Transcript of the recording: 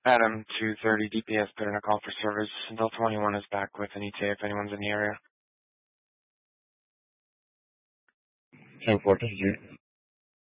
Adam 230 DPS put in a call for service. Delta 21 is back with an ETA if anyone's in the area. 10-4, this is you.